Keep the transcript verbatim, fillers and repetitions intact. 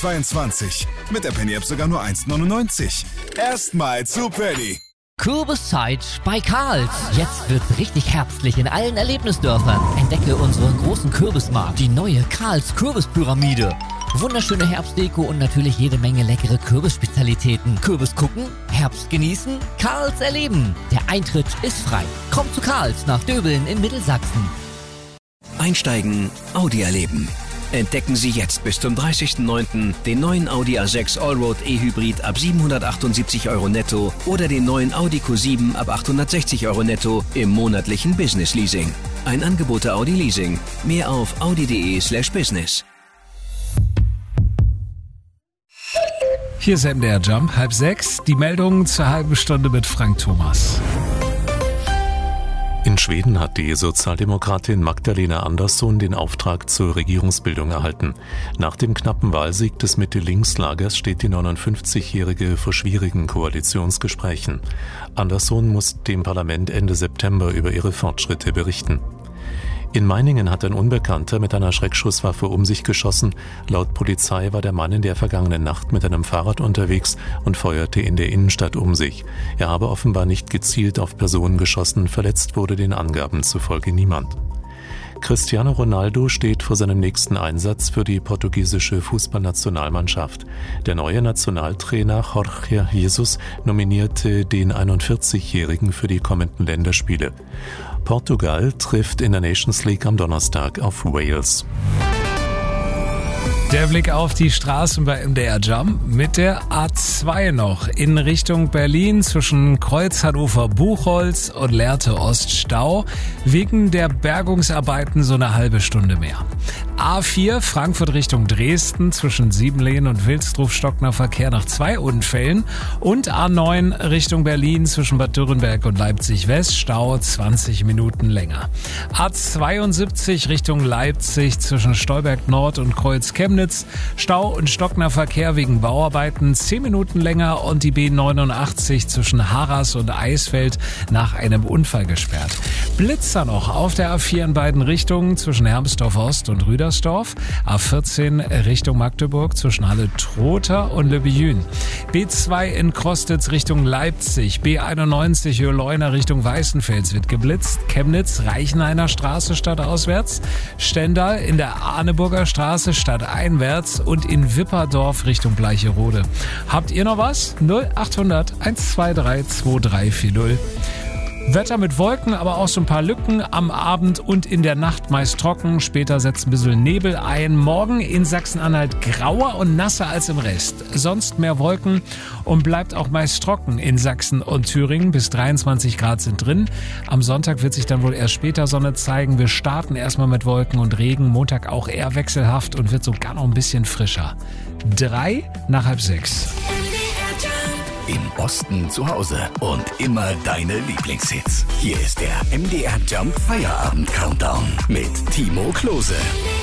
zweitausendzweiundzwanzig. Mit der Penny-App sogar nur eins neunundneunzig. Erstmal zu Penny. Kürbiszeit bei Karls. Jetzt wird's richtig herbstlich in allen Erlebnisdörfern. Entdecke unseren großen Kürbismarkt, die neue Karls Kürbispyramide. Wunderschöne Herbstdeko und natürlich jede Menge leckere Kürbisspezialitäten. Kürbis gucken, Herbst genießen, Karls erleben. Der Eintritt ist frei. Kommt zu Karls nach Döbeln in Mittelsachsen. Einsteigen, Audi erleben. Entdecken Sie jetzt bis zum dreißigsten neunten den neuen Audi A sechs Allroad E-Hybrid ab siebenhundertachtundsiebzig Euro netto oder den neuen Audi Q sieben ab achthundertsechzig Euro netto im monatlichen Business Leasing. Ein Angebot der Audi Leasing. Mehr auf audi.de slash business. Hier ist M D R Jump, halb sechs. Die Meldung zur halben Stunde mit Frank Thomas. In Schweden hat die Sozialdemokratin Magdalena Andersson den Auftrag zur Regierungsbildung erhalten. Nach dem knappen Wahlsieg des Mitte-Links-Lagers steht die neunundfünfzigjährige vor schwierigen Koalitionsgesprächen. Andersson muss dem Parlament Ende September über ihre Fortschritte berichten. In Meiningen hat ein Unbekannter mit einer Schreckschusswaffe um sich geschossen. Laut Polizei war der Mann in der vergangenen Nacht mit einem Fahrrad unterwegs und feuerte in der Innenstadt um sich. Er habe offenbar nicht gezielt auf Personen geschossen, verletzt wurde den Angaben zufolge niemand. Cristiano Ronaldo steht vor seinem nächsten Einsatz für die portugiesische Fußballnationalmannschaft. Der neue Nationaltrainer Jorge Jesus nominierte den einundvierzigjährigen für die kommenden Länderspiele. Portugal trifft in der Nations League am Donnerstag auf Wales. Der Blick auf die Straßen bei M D R Jump mit der A zwei noch in Richtung Berlin zwischen Kreuz Hannover-Buchholz und Lehrte Ost Stau. Wegen der Bergungsarbeiten so eine halbe Stunde mehr. A vier Frankfurt Richtung Dresden zwischen Siebenlehen und Wilsdruf-Stockner Verkehr nach zwei Unfällen. Und A neun Richtung Berlin zwischen Bad Dürrenberg und Leipzig West Stau zwanzig Minuten länger. A zweiundsiebzig Richtung Leipzig zwischen Stolberg Nord und Kreuz Chemnitz. Stau und Stockner Verkehr wegen Bauarbeiten zehn Minuten länger und die B neunundachtzig zwischen Harras und Eisfeld nach einem Unfall gesperrt. Blitzer noch auf der A vier in beiden Richtungen zwischen Hermsdorf Ost und Rüdersdorf. A vierzehn Richtung Magdeburg zwischen Halle-Trotha und Le Billun. B zwei in Krostitz Richtung Leipzig. B einundneunzig Leuna Richtung Weißenfels wird geblitzt. Chemnitz Reichenhainer Straße stadtauswärts. Stendal in der Arneburger Straße stadteinwärts und in Wipperdorf Richtung Bleicherode. Habt ihr noch was? null achthundert eins zwei drei zwei drei vier null. Wetter mit Wolken, aber auch so ein paar Lücken am Abend und in der Nacht meist trocken. Später setzt ein bisschen Nebel ein. Morgen in Sachsen-Anhalt grauer und nasser als im Rest. Sonst mehr Wolken und bleibt auch meist trocken in Sachsen und Thüringen. Bis dreiundzwanzig Grad sind drin. Am Sonntag wird sich dann wohl erst später Sonne zeigen. Wir starten erstmal mit Wolken und Regen. Montag auch eher wechselhaft und wird sogar noch ein bisschen frischer. Drei nach halb sechs. Im Osten zu Hause und immer deine Lieblingshits. Hier ist der M D R Jump Feierabend Countdown mit Timo Klose.